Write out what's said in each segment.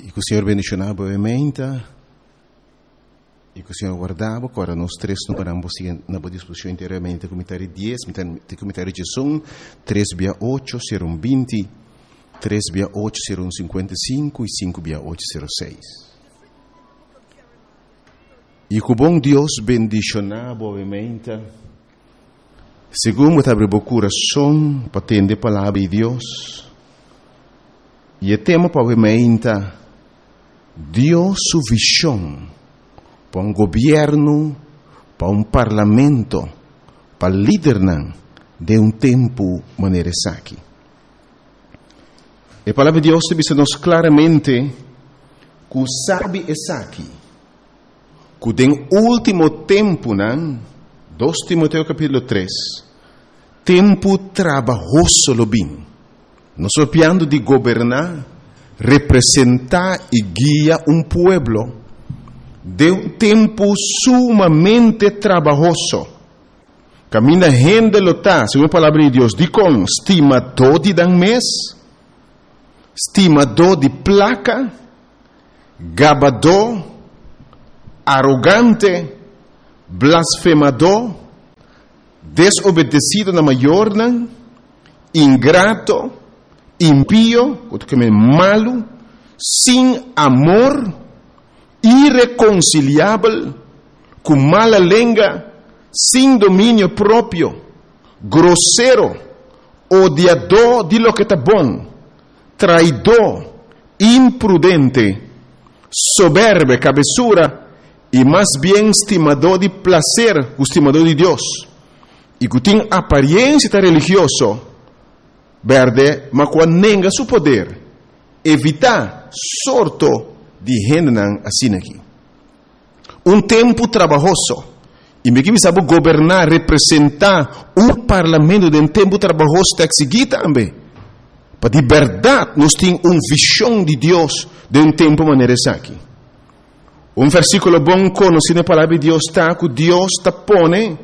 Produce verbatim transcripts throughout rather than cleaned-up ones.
E que o Senhor bendicionava a emenda, e que o Senhor guardava, agora nós três não paramos na boa disposição inteiramente, comentário dez, comentário de som, três via oito, serão vinte, três via oito, serão cinquenta e cinco, e cinco via oito, serão seis. E que o bom Deus bendicionava a emenda, segundo o abre o coração, para atender a palavra de Deus, e o tema para a emenda, Deus sua visão para um governo, para um parlamento, para líder de um tempo maneira aqui. A palavra de Deus diz-nos claramente que sabe essa aqui, que no último tempo, dois Timoteo capítulo três, tempo trabalhoso lo bem. Nós estamos de governar, representar e guiar um pueblo de um tempo sumamente trabalhoso. Camina gente lota, segundo a palavra de Deus, de com estimador de dan mês, estimador de placa, gabador, arrogante, blasfemador, desobedecido na maior, ingrato, impío, malo, sem amor, irreconciliável, com mala língua, sem domínio próprio, grosseiro, odiador de lo que está bom, traidor, imprudente, soberbo, cabeçura, e mais bem estimador de prazer, estimador de Deus, e que tem aparência religiosa, verde, mas quando nega seu poder, evitar sorto de gente assim aqui. Um tempo trabalhoso. E me que sabe governar, representar um parlamento de um tempo trabalhoso está seguir também. Para de verdade, nós temos uma visão de Deus de um tempo maneira aqui. Um versículo bom conhecido na palavra de Deus está que Deus está pone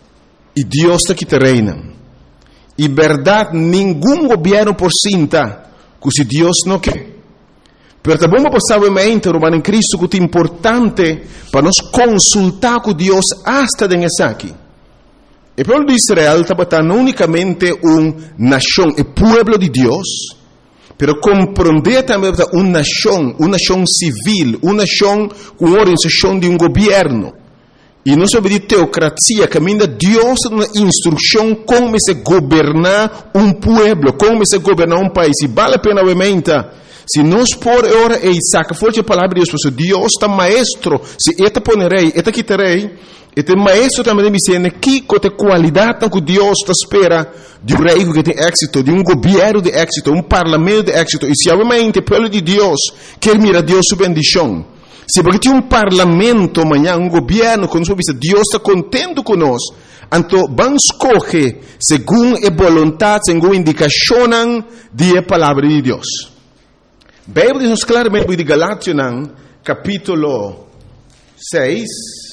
e Deus está que te reina. E verdade, nenhum governo por cinta, que se Deus não quer. Pero também vamos passar o momento, Romano em Cristo, que é importante para nós consultar com Deus hasta nessa aqui. O povo de Israel estava não unicamente uma nação, o povo de Deus, pero compreender também uma nação, uma nação civil, uma nação com organização de um governo. E não sobre de teocracia, caminha Deus uma instrução como se governar um povo, como se governar um país. E vale a pena, obviamente, se nós por hora e saca forte a palavra de Deus, Deus está maestro, se eta ponerei, eta quitarei, eta maestro também me dizendo que tem qualidade que Deus está espera de um rei que tem êxito, de um governo de êxito, um parlamento de êxito. E se obviamente o povo de Deus quer mirar Deus sua bendição, se porque tem um parlamento amanhã, um governo, quando Deus está contente conosco, então vamos escolher segundo a vontade, segundo a indicação da palavra de Deus. A Bíblia diz claramente de Galátias, capítulo seis,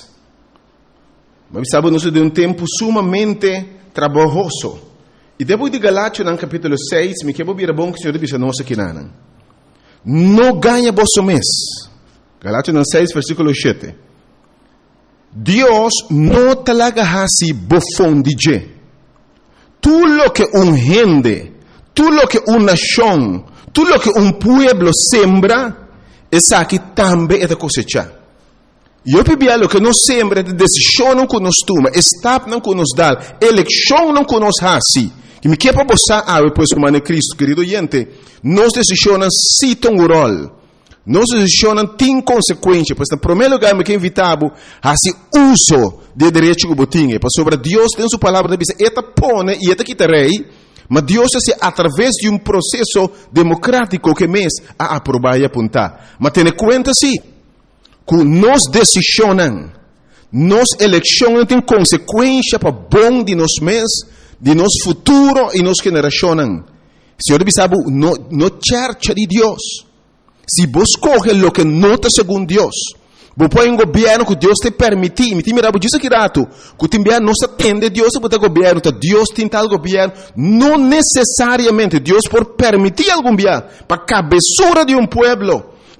mas sabemos de um tempo sumamente trabalhoso. E depois de Galátias, capítulo seis, me quero vir a bom que o Senhor diz a nós aqui, não ganha vosso mês. Galátias seis, versículo sete. Deus não talaga hasi bofão de je. Tudo lo que um gente, tudo lo que uma nação, tudo lo que um pueblo sembra, essa aqui também é de cosechar. E eu pedi lo que nós sembra, de decisão não que nós toma, estado não que nos dá, eleição não que nos hasi. Que me quer para você, ah, depois o mano Cristo, querido gente, nós decisões se tem um rol. Nós decisões têm consequências, pois, em primeiro lugar, me quer invitar a esse uso de direito que eu tenho, para sobre Deus tem sua palavra, diz, eta pone e eta quitarei, mas Deus é através de um processo democrático que mês a aprovar e apontar. Mas tenha conta sim, que nós decisões, nós eleições têm consequências para bom de nós mês, de nosso futuro e nossa geração. Senhor, sabe, no, no church de Deus. Se você coge o que nota segundo Deus, você põe um governo que Deus te permite, me tem mirado disso aqui rato, que também não se atende Deus a botar governo, Deus tem tal governo, não necessariamente Deus por permitir algum governo, para a cabeçura de um pueblo,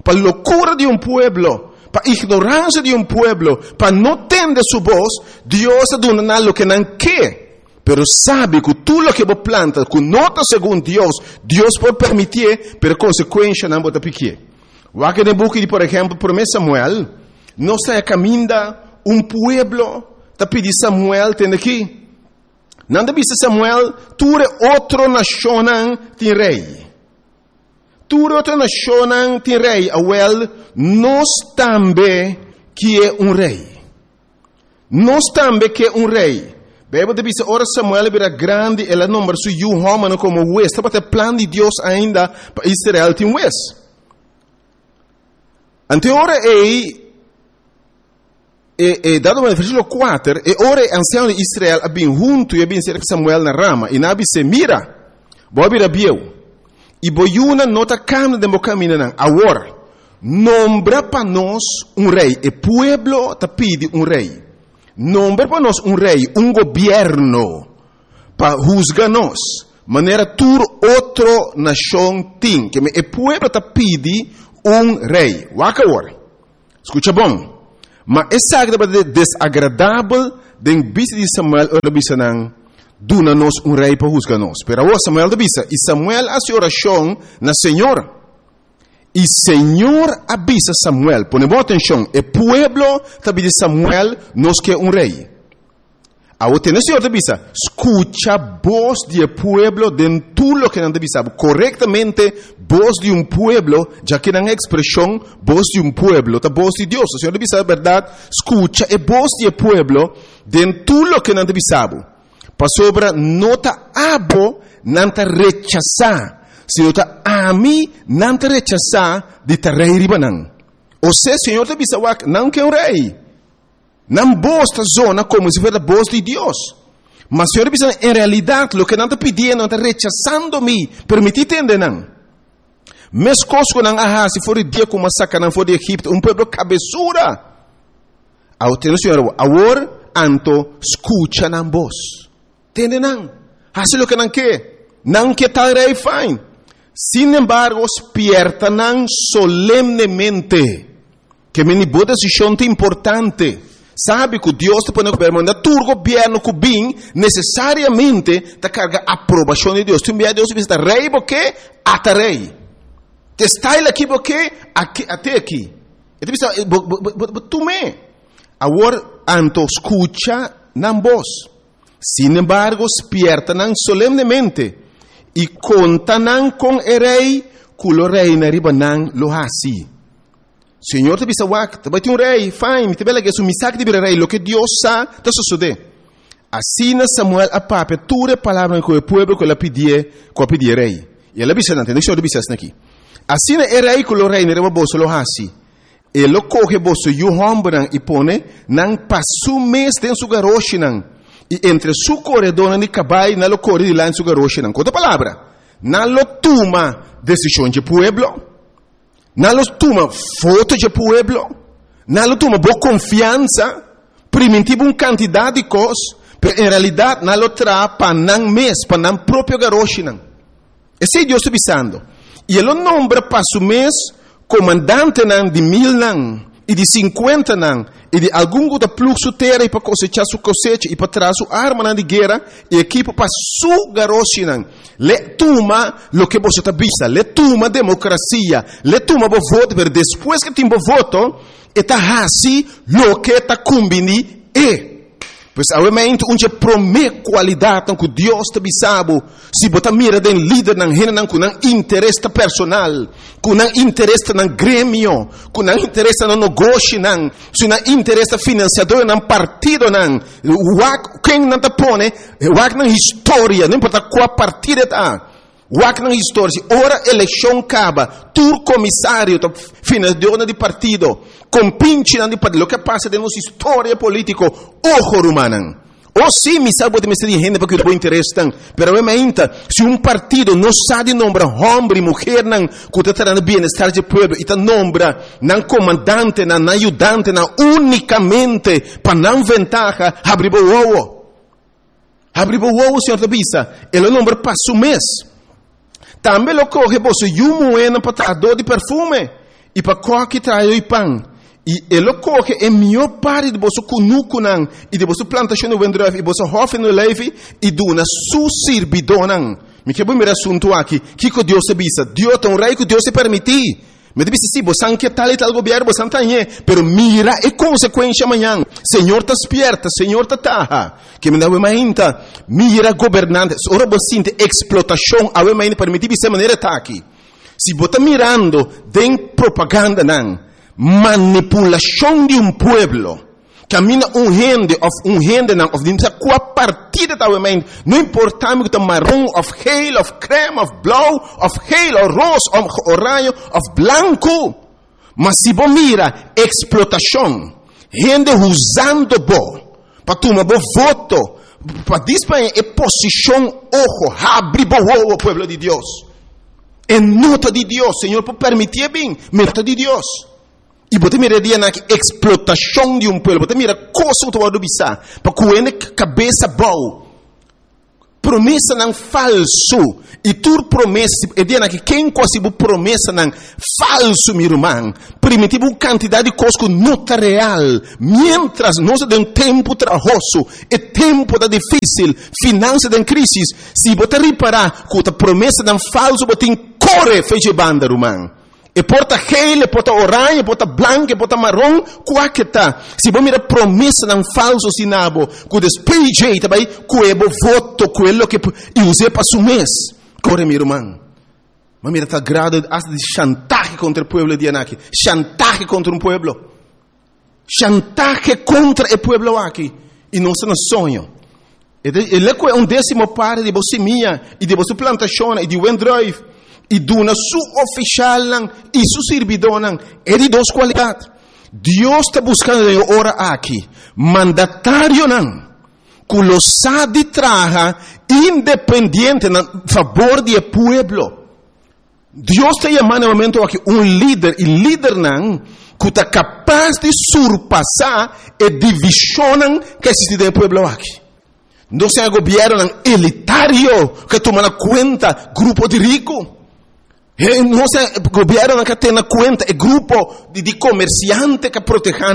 para locura de un pueblo, para ignorancia de un pueblo, para no tener su voz, Dios está dando lo que no quiere. Pero sabe que tú lo que vos plantas, que no está según Dios, Dios puede permitir, pero consecuencia no te pique. Aqui no book de, por ejemplo, primeiro Samuel, no está caminhando un pueblo, está pedindo Samuel, tem aqui. Não disse Samuel, tu é outro nação tem rei. Tu é outra nação tem rei. Awel, nós também que é um rei. Nós também que é um rei. Bíblia diz, ora Samuel era grande, ela não se viu homem como o West. Mas o plano de Deus ainda para Israel tem West. Ante ora é E, e dado no versículo quatro, e ora ancião de Israel abin junto e abin cerca Samuel na rama, e nabi se mira, bobi rabieu, e boiuna nota camna de mocamina nan, agora, nombra para nós um rei, e pueblo te pide um rei, nombra para nós um rei, um governo, para juzgar nós, maneira tur outro nação tem, que e pueblo te pide um rei, waka agora, escuta bom, mas essa é desagradável den bisa de Samuel ora bisa nang duna nos um rei para juzgar nos. Pero agora Samuel de bisa e Samuel hace oração na Senhor. E Senhor avisa Samuel, ponemos atenção, e pueblo tabi de Samuel nos que um rei. Agora tem o Senhor de bisa, escucha voz de pueblo dentro lo que não de bisa, corretamente voz de um pueblo, já que não é expressão voz de um pueblo, tá voz de Deus. O Senhor de bisa, verdade, escucha e voz de pueblo dentro lo que não de bisa. Para sobra nota abo não te rechazar, se nota a mim não te rechazar de te rei ribanan. Ou seja, Senhor de bisa, não que é um rei. Não bosta zona como se fosse a voz de Deus. Mas Senhor, em realidade, o que não está pedindo, não está rechazando-me, permitir entender não. Mes coisas que não há, se for o dia como a saca, não for de Egipto, um povo cabeçura. Ao ter o Senhor, agora, anto, escucha na voz. Entende não? Hace o que não quer. Não quer tal rei fine. Sin embargo, despierta não solenemente. Que me boa decisão importante. Sabe que Deus te põe no governo, mas tu governo que bem, necessariamente, te carga a aprovação de Deus. Tu envia Deus e diz, rei, porque até rei. Te está aqui, porque até aqui. E tu diz, tu me. Agora, anto escucha na voz. Sin embargo, despierta não solenemente. E conta não com o rei, que o rei na riba não lo hasi. Senhor te bisa wak, te bati um rei, fine, te bela que é um misak de bir rei, lo que Deus sa, te sucede. Assim Samuel a pape, ture palavra com o povo que ela pedia, que ela pedia rei. E ela bisa não tem, deixa eu bisa aqui. Assim é rei que o rei nere bolso lo hasi. Ele coge bolso e o hombran e pone, não passou mês dentro do garoche não. E entre su corredor de cabai, não lo corre de lá em su garoche não. Outra palavra, não lo toma decisão de pueblo. Não toma foto de pueblo, não toma boa confiança, primitivo uma quantidade de coisas, mas em realidade não traz para não mês, para não próprio garoche não. Esse é Deus está pensando. E ele nombra para o mês comandante não de mil não, e de cinquenta não, e de algum outro fluxo terra e para cosechar sua cosecha e para trazer sua arma não de guerra e equipo para sua garoche não. Le toma lo que você está vista, le toma democracia, le toma o voto, mas depois que tem o voto, está assim lo que está combinando é. Pois obviamente onde promete qualidade que Deus te bisabo, se botar mira den líder não rena não com não interesse personal, com não interesse no grêmio, com não interesse no negócio não, se não interesse financiador não partido não, o quem não te põe, o na história, não importa qual partido está. Wak na história, ora eleição acaba, tu comissário, financiador de partido, compinche de partido, o que passa de nossa história política, ojo rumanan. Ou sim, me sabe de me ser gente porque o interesse tem, pero obviamente, se um partido não sabe nombrar homem e mulher não, que está trazendo bem-estar do povo, e está nombra não comandante, não ajudante, não unicamente para não ventaja, abrir o ovo. Abrir o ovo, senhor da bisa, ele nombra passo mês. Também lo coge você e um moeda para dor de perfume. e para coque trai o pão. E ele coque é melhor parte de você kunukunan e de você plantação no vendrove e você hofe no leve e duna su sirbidonan. Me que bom me assunto aqui. Que que Deus se bisa? Deus tem um rei que Deus se permitir. Me disse sim, você não quer tal e tal governo, você não tem, pero mira é consequência amanhã. Senhor tá esperta, Senhor tá taha. Que me dá uma ainda, mira governante, ora você sente explotação, a uma ainda permitir dessa maneira tá aqui. Se você está mirando, tem propaganda não. Manipulação de um pueblo. Camina um rende, of um rende não, of dimsa qua partida da mente. Não importa me que marrom, of geel, of creme, of blauw, of geel, of roze, of oranje, of blanco. Mas se você mira explotação, rende usando bo, para tomar bo voto, para disparar é posição ojo, abre bo o pueblo de Deus. É nota de Deus, Senhor, por permitir bem, nota de Deus. E você mira dia na explotação de um povo, você mira coisa que você bisa, para coene cabeça boa. Promessa não falso. E tu promessa, é dia na que quem quase promessa não falso, meu irmão. Primitivo quantidade de coisas que não está real. Mientras nós de um tempo trabalhoso, é tempo da difícil, finança da crise. Se você reparar que a promessa não falso, você corre feche banda, irmão. E porta gel, e porta orange, e porta branco, e porta marrom, qual que tá? Se você mira promessa não falso sinabo, que despeje também, que é o voto, quello que eu usei para o mês. Corre, meu irmão. Mas mira, está grado de chantaje contra o povo de Anaki. Chantaje contra um povo. Chantaje contra o povo aqui. E não se nos sonho. Ele é um décimo parte de você minha, e de você plantação, e de Wendrive. E duna su oficial e su servidor é de duas qualidades. Deus está buscando agora aqui mandatário não, que lo sabe traja independente a favor do povo. Deus está chamando no momento aqui um líder e líder não que está capaz de surpassar a divisão que existe no povo aqui. Não se é governo elitário que toma conta grupo de ricos. Não é o governo que tem na conta, é grupo de, de comerciantes que protegem.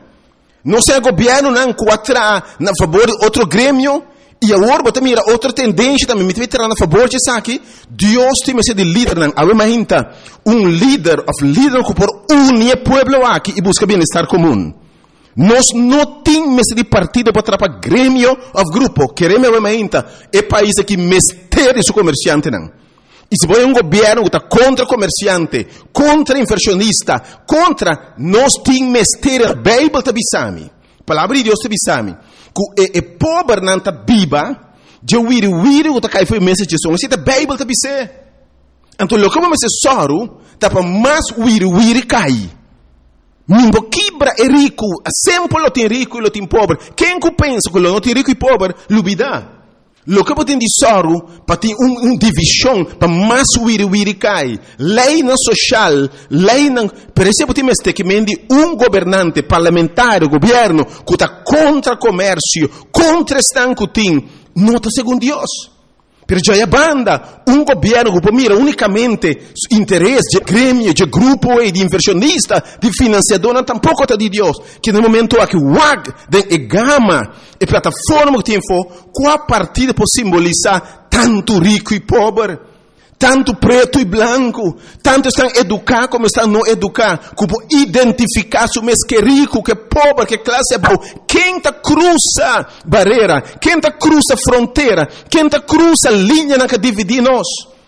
Não é o governo que atra na favor de outro grêmio. E agora você mira outra tendência também, me vai tirar na favor disso aqui. Deus tem que ser de líder. Agora um líder, of líder que por unir o povo aqui e busca bem-estar comum. Nós não temos de partido para atrapalhar grêmio ou grupo. Queremos agora é país que mestre seu comerciante não. E se você é um governo que está contra comerciante, contra inversionista, contra, nós temos mestre, a Bíblia está bisami. A palavra de Deus está bisami. Que é pobre não está biba, de wiri wiri que está caindo foi mensagem de som. Mas a Bíblia está bisé. Então, o que vamos ser soro, está para mais wiri wiri cai. Ninguém quebra é rico, sempre lo tem rico e lo tem pobre. Quem que pensa que lo não tem rico e pobre, lubida. Lo que tem de soro, para ter uma um divisão, para mais wiri wiri cai. Lei na social, lei na... Per exemplo, tem este que mende um governante parlamentar, governo, que está contra o comércio, contra estanco tem, não está segundo Deus. Pero já é banda, um governo que mira unicamente interesse de grêmio, de grupo e de inversionista, de financiador, não tampouco está de Deus. Que no momento aqui, o A G, de gama, e plataforma que tem for, qual partida pode simbolizar tanto rico e pobre, tanto preto e branco, tanto estão educar como estão não educar, como identificar se o mês que é rico, que é pobre, que classe é boa. Quem está cruza barreira, quem está cruza fronteira, quem está cruza linha na que divide nós.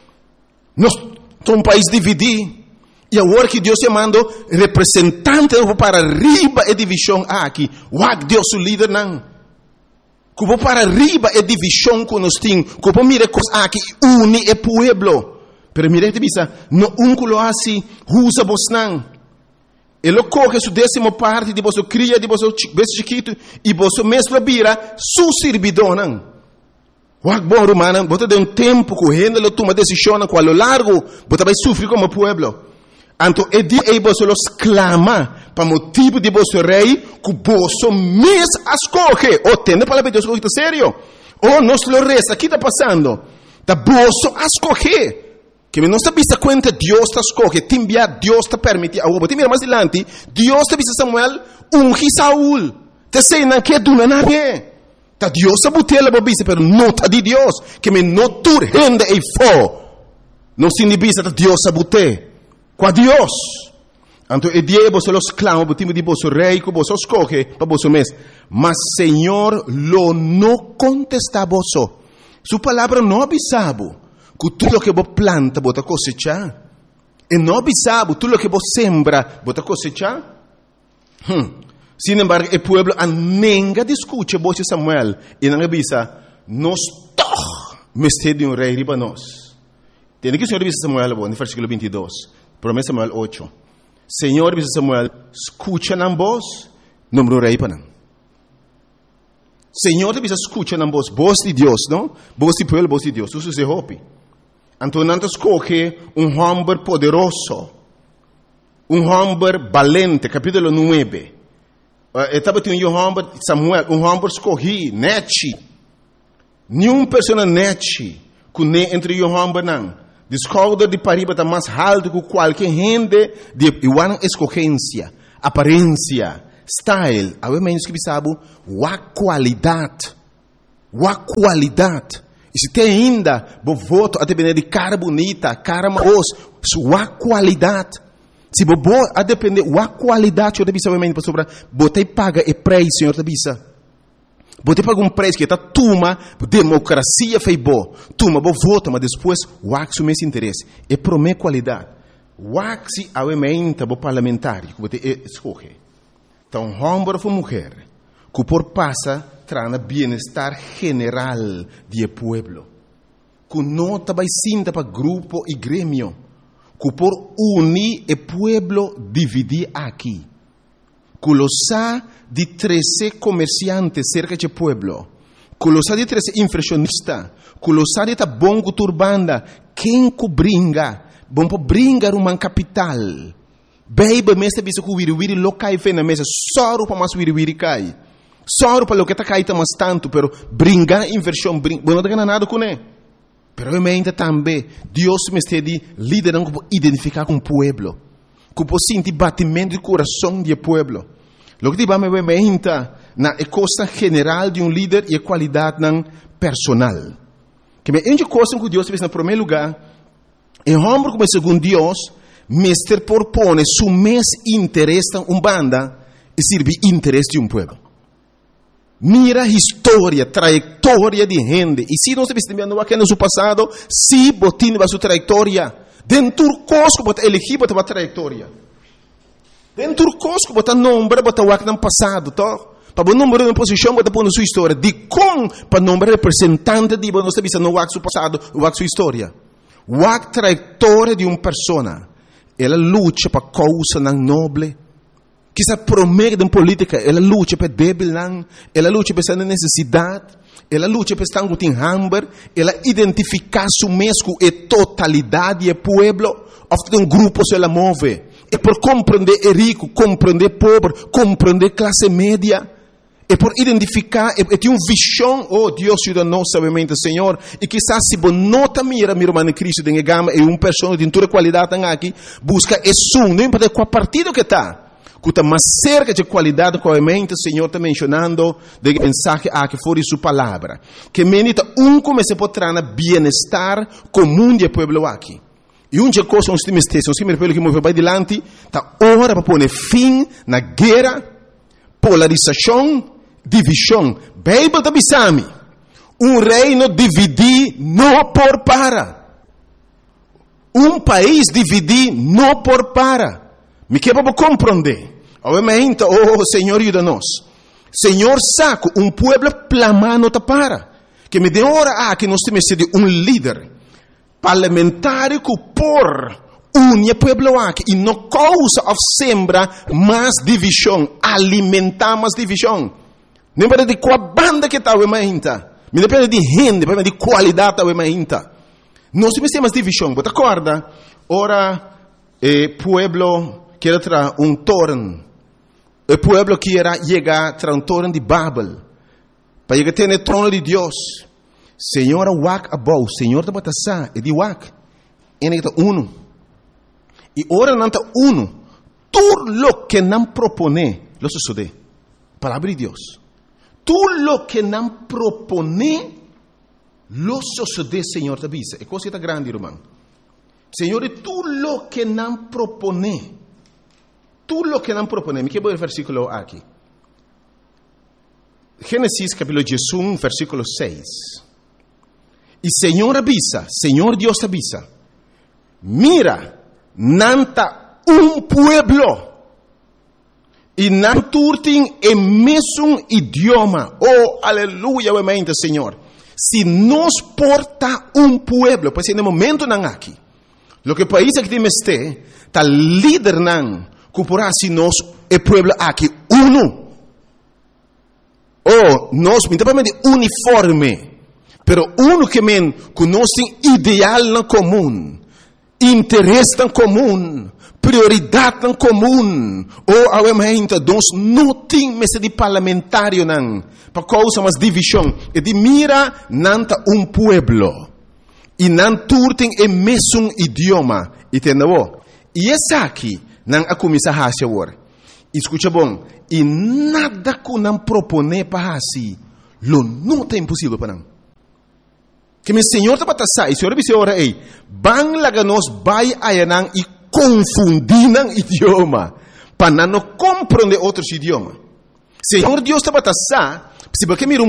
Nós somos um país dividido. E agora que Deus chamando representante para arriba é divisão aqui. Uau, Deus o líder não. Como para arriba é divisão que nós temos. Como mira coisas aqui, une é pueblo. Pero mira, te bisa, no um que lo assim, usa vos não. Ele coge sua décima parte de vosso cria, de vosso beijo chiquito, e vosso mesmo vira su servidor não. Uau, bom, romano, você tem um tempo correndo, ele toma decisão, com a largo, você vai sofrer como pueblo. Então, é dia que você los clama para motivo de vosso rei que você mesmo escolhe. Ou tem a palavra de Deus que está sério. Ou nós lo resta, o que está passando? Está você escolhe. Que não está vista cuenta Dios te escoge, te envia, Dios te permite. Agora, te mira mais adiante, Dios te vista Samuel, ungi Saúl. Te sei não que tu não é. Ta Dios te butela bobisa, pero não ta de Dios. Que me não tur rende e fo. Não se inibisa ta Dios te bute. Qua Dios. Anto e die vos los clamo, botimo di vos rei, que vos escoge, pa vos mes. Mas Señor lo no contesta vos. Su palabra no avisabo. Que tudo lo que vos planta, vos cosechar. E não avisabo, tudo lo que vos sembra, vos cosechar. Hmm. Sin embargo, el pueblo anenga discute vos Samuel. E não avisa, nos toch, mestre de um rei riba nós. Tem que o Senhor avisa Samuel, no versículo vinte e dois. Promessa Samuel oito. Senhor avisa Samuel, escucha nam vos, número rei para nam. Senhor avisa, escucha nam vos, voz de Deus, não? Voz de pueblo, voz de Deus. Isso se hopi. Então, não escoge um homem poderoso, um homem valente, capítulo nove. Estava tendo um homem, Samuel, um homem escolhi, nete. Nenhuma pessoa nete, que nem entre um homem não. Descobre de pariba está mais alto que qualquer gente de igual escolhência, aparência, style. A menos que sabe, a qualidade, a qualidade. E se tem ainda, bo voto a depender de cara bonita, cara maos, sua qualidade. Se bo a depender da qualidade, eu deve saber para sobre, botei paga e preço, senhor debisa. Botei paga um preço que está tuma, democracia fez bo, tuma bo voto, mas depois o axo mes interesse. E promete qualidade. O axi aumenta bo parlamentar, que botei escolhe. Então, homem ou mulher, que por passa trana bem-estar general do pueblo. Que não vai sinta para grupo e grêmio. Que por unir o pueblo dividir aqui. Que lo sa de treze comerciantes cerca do pueblo. Que lo sa de treze inflacionistas. Que lo sa de ta bongo turbanda. Quem que bringa? Bom para bringar uma capital. Beiba mesa bisa que wiri wiri lo cai fe na mesa. Soro para mais wiri wiri cai. Só para o que está caindo mais tanto, pero brincar inversão, brincar, não está nada com ele. Pero realmente também, Deus me está liderando para identificar com o pueblo, que para sentir batimento do coração do pueblo. Lo que te vamos ver realmente na costa general de um líder e a qualidade personal. Que me ende coisa que Deus fez no primeiro lugar, é homem como segundo Deus, mestre propõe su mes interesse em uma banda e serve interesse de um pueblo. Mira a história, trajetória de gente. E se nós estamos vendo aqui no seu passado, se botin a sua trajetória, dentro do cosco, bota elegir, bota a trajetória. Dentro do cosco, bota nome, bota o que no passado, tá? Para o número de posição, bota a sua história. De como, para o nome representante de nós estamos vendo o seu passado, o sua história. O trajetória de uma pessoa. Ela luta para causa não nobre. Que se promete em política, ela luta para débil, ela luta para essa necessidade, ela luta para estar com hambre, ela identifica su mesmo e totalidade do povo, ofta um grupo se ela move, e por compreender o rico, compreender o pobre, compreender a classe média, e por identificar, e, e tem uma visão, oh Deus ajuda nós, sabemente, Senhor, e quizás se você não está mira, meu irmão Cristo, tem gama, e uma pessoa de toda qualidade aqui, busca esse som, não importa qual partido que está, que está mais cerca de qualidade, obviamente, o Senhor está mencionando de mensagem a que for sua palavra. Que menita um comece a potrar na bem-estar comum do povo aqui. E um dia coisa, uns times textos, que me repelo que move para adiante, está hora para pôr fim na guerra, polarização, divisão. Bíblia da Bisami. Um reino dividir não por para. Um país dividir não por para. Me quer para compreender. Obviamente, oh Senhor, ajuda-nos. Senhor, saco, um pueblo plamando ta para. Que me dê hora a que nós temos de um líder parlamentar que por unir o pueblo aqui e não causa ou sembra mais divisão, alimentar mais divisão. Não depende de qual banda que está, obviamente. Não depende de gente, depende de qualidade, obviamente. Nós temos mais divisão. Você acorda? Ora, eh, pueblo que era tra um torno. O pueblo que era chegar tra um torno de Babel. Para chegar a ter o trono de Deus. Senhor, wak abou. Senhor da batassá. E de wak. en está uno. Y ahora no está uno. Todo lo que nos propone, lo sucede. Palabra de Dios. Todo lo que nos propone, lo sucede, Señor, te avisa. Es cosa grande, hermano. Señor, todo lo que nos propone, todo lo que nos propone, me quiero ver el versículo aquí. Génesis capítulo dieciuno, versículo seis. Y Señor avisa, Señor Dios avisa, mira, nanta un pueblo, y nanturtin en mesmo idioma, oh, aleluya, obviamente, Señor. Si nos porta un pueblo, pues en el momento nan aquí, lo que país que me esté, tal líder nan, cupurá si nos el pueblo aquí, uno. Oh, nos, minimamente uniforme. Pero uno que men conoce ideal en común, interés en común, prioridad en común. Oh, obviamente, nós não temos esse de parlamentário não, para causa mais divisão. E de mira nanta um pueblo e não turtem o mesmo idioma, entendeu? E essa aqui não a começar a fazer agora. Escuta bom, e nada que não propone para assim, lo não é impossível para não. Que meu Senhor está para sair, Senhor disse ora ei, bang laga nos vai ayanang e confundinan idioma, para não compreender outros idiomas. Senhor Deus está para sair, se você mira